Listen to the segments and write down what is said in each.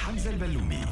حمزة البلومي.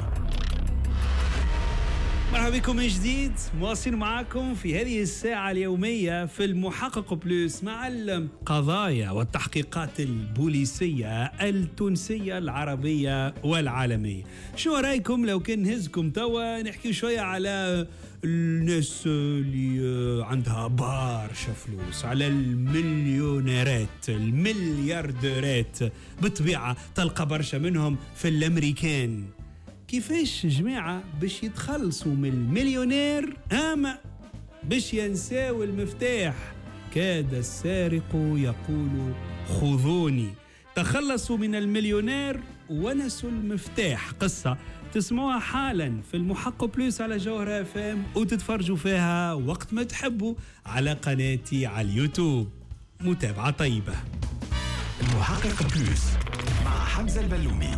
مرحبا بكم من جديد، مواصلين معاكم في هذه الساعة اليومية في المحقق بلوس مع القضايا والتحقيقات البوليسية التونسية العربية والعالمية. شو رأيكم لو كان نهزكم توا نحكي شوية على الناس اللي عندها برشا فلوس، على المليونيرات المليارديرات؟ بالطبيعة تلقى برشا منهم في الأمريكان. كيفاش جماعة باش يتخلصوا من المليونير أما باش ينساوا المفتاح؟ كاد السارق يقول خذوني. تخلصوا من المليونير ونسوا المفتاح. قصة تسمعوها حالا في المحقق بلوس على جوهرة FM، وتتفرجوا فيها وقت ما تحبوا على قناتي على اليوتيوب. متابعة طيبة. المحقق بلوس مع حمزة البلومي.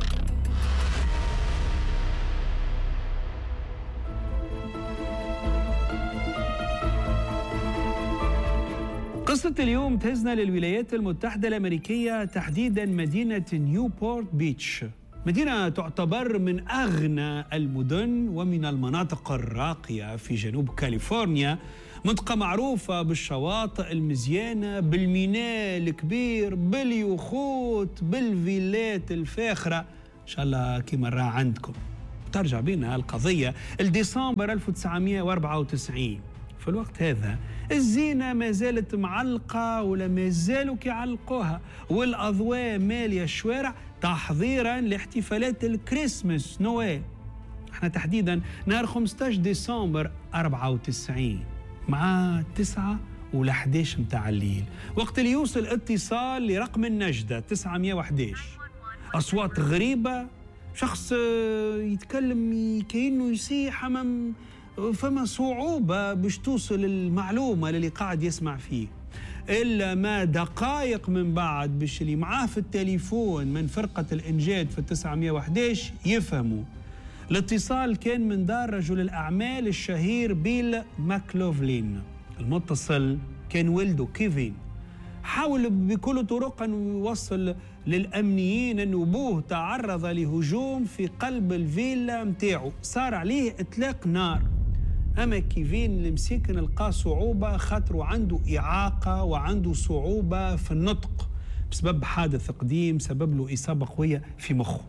قصة اليوم تهزنا للولايات المتحدة الأمريكية، تحديدا مدينة نيوبورت بيتش. مدينة تعتبر من أغنى المدن ومن المناطق الراقية في جنوب كاليفورنيا، منطقة معروفة بالشواطئ المزيانة، بالميناء الكبير، باليخوت، بالفيلات الفاخرة. إن شاء الله كما راه عندكم. ترجع بينا القضية لديسمبر 1994. في الوقت هذا الزينة ما زالت معلقة ولا ما زالوا كيعلقوها، والأضواء مالية الشوارع تحضيرا لاحتفالات الكريسماس نويل. احنا تحديدا نهار 15 ديسمبر 94 مع 9 ولا 11 متاع الليل، وقت اللي يوصل اتصال لرقم النجدة 911. أصوات غريبة، شخص يتكلم كأنه يصيح أمام، فما صعوبة باش توصل المعلومة اللي قاعد يسمع فيه. إلا ما دقائق من بعد باش اللي معاه في التليفون من فرقة الإنجاد في 911 يفهموا. الاتصال كان من دار رجل الأعمال الشهير بيل ماكلوفلين. المتصل كان ولده كيفين. حاول بكل طرق أن يوصل للأمنيين أن أبوه تعرض لهجوم في قلب الفيلا متاعه، صار عليه إطلاق نار. أما كيفين المسكين لقى صعوبة خاطر عنده إعاقة وعنده صعوبة في النطق بسبب حادث قديم سبب له إصابة قوية في مخه.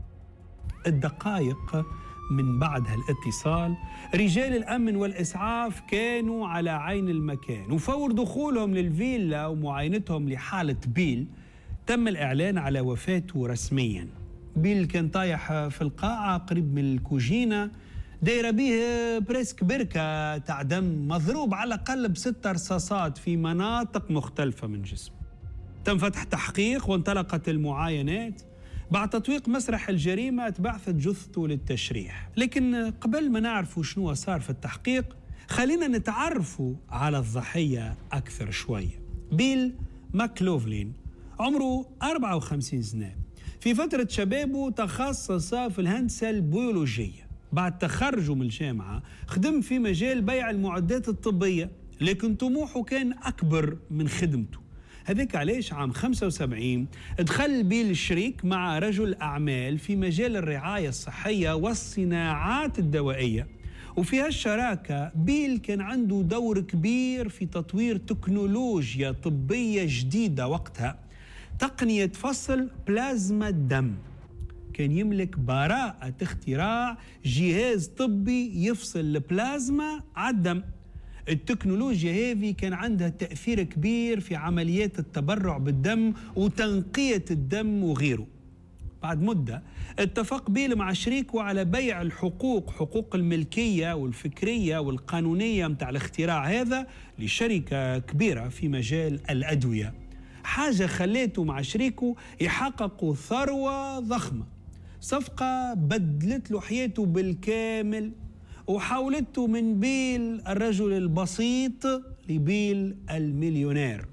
الدقائق من بعد هالاتصال رجال الأمن والإسعاف كانوا على عين المكان، وفور دخولهم للفيلا ومعاينتهم لحالة بيل تم الإعلان على وفاته رسميا. بيل كان طايح في القاعة قريب من الكوجينة، دايره به بريسك بركة تاع دم، مضروب على الأقل ب6 رصاصات في مناطق مختلفة من جسمه. تم فتح تحقيق وانطلقت المعاينات. بعد تطويق مسرح الجريمة تبعثت جثته للتشريح. لكن قبل ما نعرفوا شنو صار في التحقيق خلينا نتعرفوا على الضحية أكثر شوية. بيل ماكلوفلين عمره 54 سنة. في فترة شبابه تخصص في الهندسة البيولوجية. بعد تخرجه من الجامعة خدم في مجال بيع المعدات الطبية، لكن طموحه كان أكبر من خدمته. هذاك علاش عام 75 دخل بيل الشريك مع رجل أعمال في مجال الرعاية الصحية والصناعات الدوائية. وفي هالشراكة بيل كان عنده دور كبير في تطوير تكنولوجيا طبية جديدة وقتها، تقنية فصل بلازما الدم. كان يملك براءة اختراع جهاز طبي يفصل البلازما على الدم. التكنولوجيا هذه كان عندها تأثير كبير في عمليات التبرع بالدم وتنقية الدم وغيره. بعد مدة اتفق بيل مع شريكه على بيع الحقوق، حقوق الملكية والفكرية والقانونية متاع الاختراع هذا لشركة كبيرة في مجال الأدوية. حاجة خليته مع شريكه يحققوا ثروة ضخمة. صفقة بدلت له حياته بالكامل وحولته من بيل الرجل البسيط لبيل المليونير.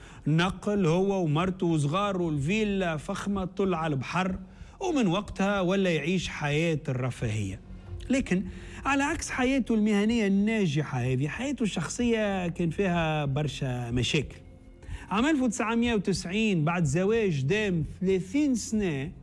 نقل هو ومرته وصغاره الفيلا فخمة طل على البحر، ومن وقتها ولا يعيش حياة الرفاهية. لكن على عكس حياته المهنية الناجحة هذه، حياته الشخصية كان فيها برشا مشاكل. عام 1990 بعد زواج دام 30 سنة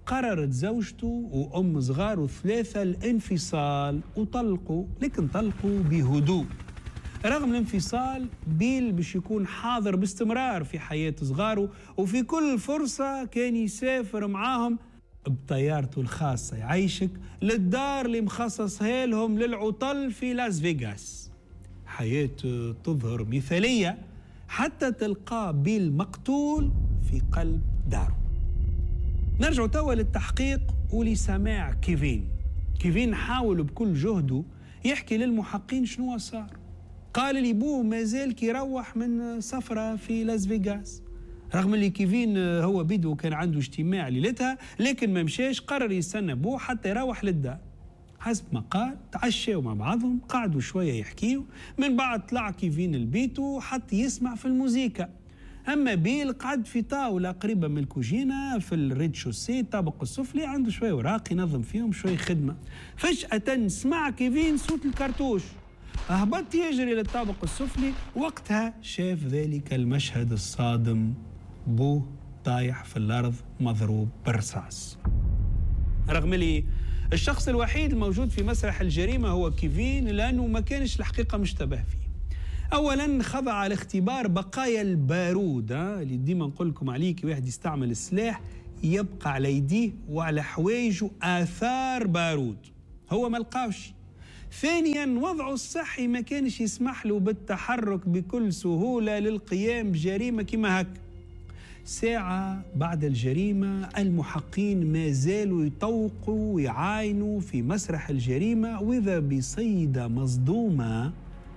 قررت زوجته وأم صغاره 3 الانفصال وطلقوا، لكن طلقوا بهدوء. رغم الانفصال بيل باش يكون حاضر باستمرار في حياة صغاره، وفي كل فرصة كان يسافر معاهم بطيارته الخاصة يعيشك للدار اللي مخصصها لهم للعطل في لاس فيغاس. حياة تظهر مثالية حتى تلقى بيل مقتول في قلب داره. نرجع توا للتحقيق ولسماع كيفين حاول بكل جهده يحكي للمحققين شنو صار. قال لي بوه مازال كيروح من سفرة في لاس فيغاس، رغم اللي كيفين هو بدو كان عنده اجتماع ليلتها، لكن ما مشاش، قرر يستنى بوه حتى يروح للدار. حسب ما قال تعشوا مع بعضهم، قعدوا شوية يحكيوا، من بعد طلع كيفين البيت وحط يسمع في الموسيقى. أما بيل قعد في طاولة قريبة من الكوجينة في الريد شوسي الطابق السفلي، عنده شوية وراق ينظم فيهم شوية خدمة. فجأة سمع كيفين صوت الكرتوش، هبط يجري للطابق السفلي، وقتها شاف ذلك المشهد الصادم، بوه طايح في الأرض مضروب بالرصاص. رغم اللي الشخص الوحيد الموجود في مسرح الجريمة هو كيفين، لأنه ما كانش الحقيقة مشتبه فيه. أولاً خضع لاختبار بقايا البارود، اللي ديما نقول لكم عليه كي واحد يستعمل السلاح يبقى على يديه وعلى حوايجه آثار بارود، هو ما لقاوش. ثانياً وضعه الصحي ما كانش يسمح له بالتحرك بكل سهولة للقيام بجريمة كما هك. ساعة بعد الجريمة المحققين ما زالوا يطوقوا ويعاينوا في مسرح الجريمة، وإذا بصيدة مصدومة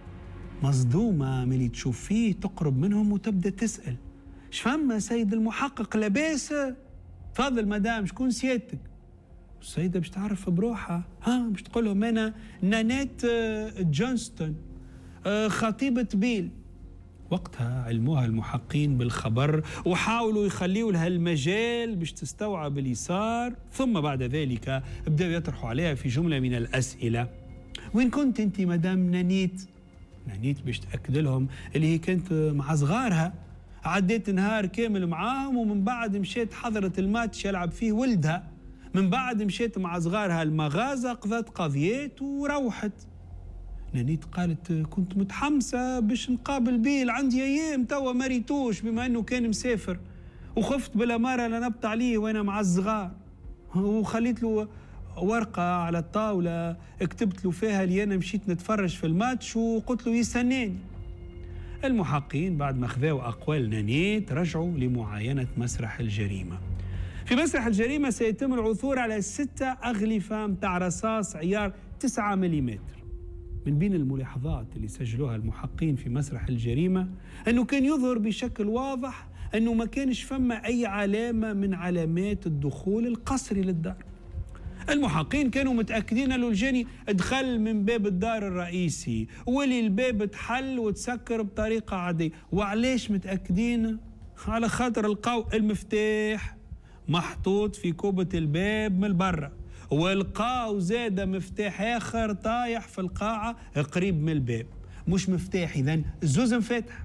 من اللي تشوف فيه تقرب منهم وتبدأ تسأل: شفما سيد المحقق لاباس؟ تفضل مدام، شكون سيادتك؟ السيدة باش تعرف بروحها، باش تقول لهم أنا نانيت جونستون خطيبة بيل. وقتها علموها المحققين بالخبر وحاولوا يخليوا لها المجال باش تستوعب اللي صار، ثم بعد ذلك بدأوا يطرحوا عليها في جملة من الأسئلة: وين كنت أنت مدام نانيت باش تأكد لهم اللي هي كانت مع صغارها، عديت نهار كامل معاهم، ومن بعد مشيت حضرت الماتش يلعب فيه ولدها، من بعد مشيت مع صغارها المغازة، قضت قضيات وروحت. نانيت قالت: كنت متحمسة باش نقابل بيل، عندي أيام توا ما ريتوش بما أنه كان مسافر، وخفت بالأمارة لنبط عليه وأنا مع الصغار، وخليت له ورقة على الطاولة كتبت له فيها اللي أنا مشيت نتفرج في الماتش وقلت له يستناني. المحققين بعد ما خذوا أقوال نانيت رجعوا لمعاينة مسرح الجريمة. في مسرح الجريمة سيتم العثور على 6 أغلفة متاع رصاص عيار 9 ملم. من بين الملاحظات اللي سجلوها المحققين في مسرح الجريمة أنه كان يظهر بشكل واضح أنه ما كانش فما أي علامة من علامات الدخول القسري للدار. المحققين كانوا متأكدين أنه الجاني دخل من باب الدار الرئيسي، واللي الباب اتحل وتسكر بطريقة عادية. وعليش متأكدين؟ على خاطر لقاو المفتاح محطوط في كوبة الباب من برا، ولقاو زاد مفتاح آخر طايح في القاعة قريب من الباب. مش مفتاح، إذن الزوز مفاتح.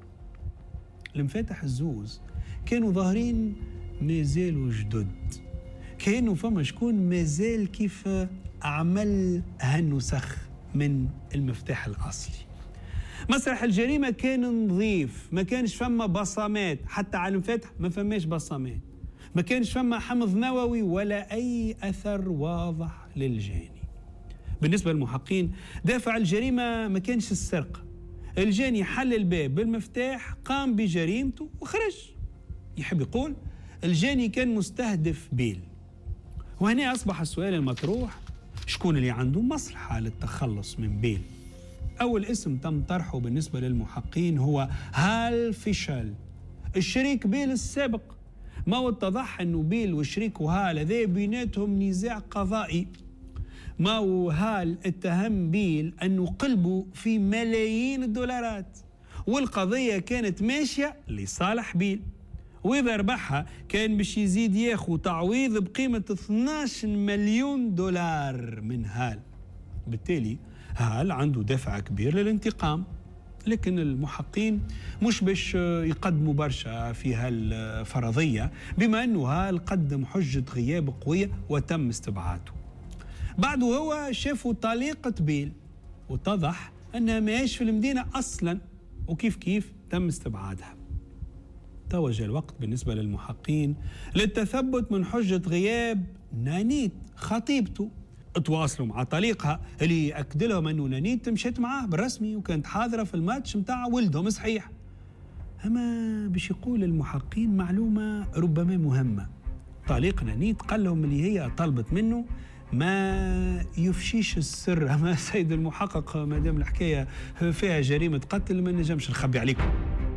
المفاتح الزوز كانوا ظاهرين مازالوا جدد، كانوا فما شكون مازال كيف عمل هالنسخ من المفتاح الأصلي. مسرح الجريمة كان نظيف، ما كانش فما بصمات، حتى على المفاتح ما فماش بصمات، ما كانش فما حمض نووي ولا أي أثر واضح للجاني. بالنسبة للمحققين دافع الجريمة ما كانش السرقة، الجاني حل الباب بالمفتاح، قام بجريمته وخرج. يحب يقول الجاني كان مستهدف بيل. وهنا أصبح السؤال المطروح: شكون اللي عنده مصلحة للتخلص من بيل؟ أول اسم تم طرحه بالنسبة للمحققين هو هال فيشل، الشريك بيل السابق. ما اتضح أنه بيل وشريكه هال هذا بيناتهم نزاع قضائي. ما هال اتهم بيل أنه قلبه في ملايين الدولارات، والقضية كانت ماشية لصالح بيل، وإذا ربحها كان باش يزيد ياخو تعويض بقيمة 12 مليون دولار من هال. بالتالي هال عنده دافع كبير للانتقام. لكن المحققين مش باش يقدموا برشا في هالفرضية، بما أنه قدم حجة غياب قوية وتم استبعاده. بعده هو شافوا طليقة بيل واتضح أنها ماهيش في المدينة أصلا، وكيف كيف تم استبعادها. توجه الوقت بالنسبة للمحققين للتثبت من حجة غياب نانيت خطيبته. تواصلوا مع طليقها اللي يأكد لهم أنه نانيت مشيت معاه بالرسمي وكانت حاضرة في الماتش متاع ولدهم صحيح. أما باش يقول المحققين معلومة ربما مهمة. طليق نانيت قال لهم اللي هي طلبت منه ما يفشيش السر. أما سيد المحقق ما دام الحكاية فيها جريمة قتل ما نجمش نخبي عليكم.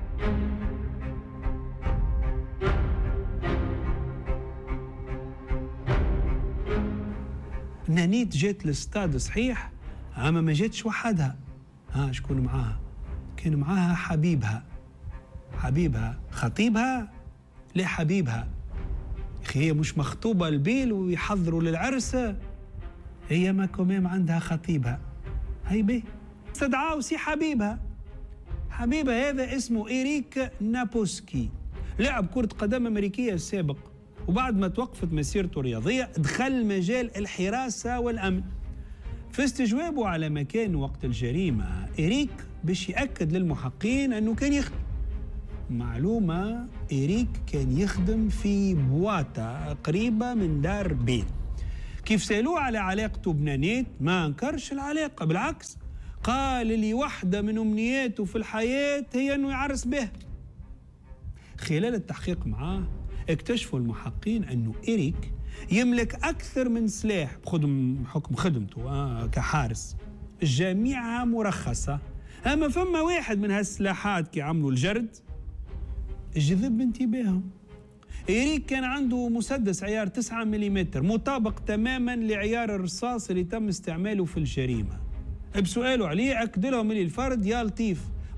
نانيت جات للستاد صحيح، أما ما جاتش وحدها. شكون معاها؟ كان معاها حبيبها خطيبها؟ لا حبيبها. أخي هي مش مخطوبة البيل ويحضروا للعرس، هي ما كمام عندها خطيبها. هاي بيه استدعاو سي حبيبها هذا اسمه إيريك نابوسكي، لاعب كرة قدم أمريكية سابق، وبعد ما توقفت مسيرته الرياضية دخل مجال الحراسة والأمن. في استجوابه على مكان وقت الجريمة إيريك باش يأكد للمحققين أنه كان يخدم. معلومة، إيريك كان يخدم في بواتا قريبة من دار بيل. كيف سألوه على علاقته بنانيت ما انكرش العلاقة، بالعكس قال لي واحدة من أمنياته في الحياة هي أنه يعرس به. خلال التحقيق معاه اكتشفوا المحققين أنه إيريك يملك أكثر من سلاح بحكم خدمته كحارس، جميعها مرخصة. أما فما واحد من هالسلاحات كي عملوا الجرد جذب انتباههم. إيريك كان عنده مسدس عيار 9 ملم مطابق تماما لعيار الرصاص اللي تم استعماله في الجريمة. بسؤاله عليه أكد لهم اللي الفرد يا لطيف